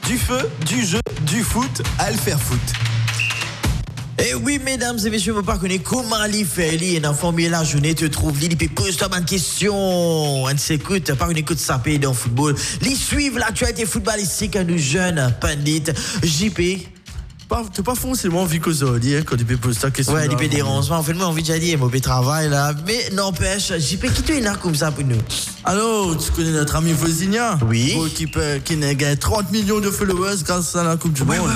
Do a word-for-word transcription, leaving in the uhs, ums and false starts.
Du feu, du jeu, du foot, à le faire foot. Eh oui, mesdames et messieurs, vous ne connaissez comment il fait. Il est dans Formule la journée, te trouve, il peut poser ta bonne question. On s'écoute, par une écoute sapée dans le football. Ils suivent l'actualité footballistique de jeunes pandits. J P. Tu pas forcément envie que ça dit, hein, quand tu peux poser ta question. Ouais, il peut déranger. En fait, moi, envie de dire, mauvais travail, là. Mais n'empêche, J P, qui tu es là comme ça pour nous? Alors, tu connais notre ami Vosinha? Oui. Qui, peut, qui a gagné trente millions de followers grâce à la Coupe du Monde.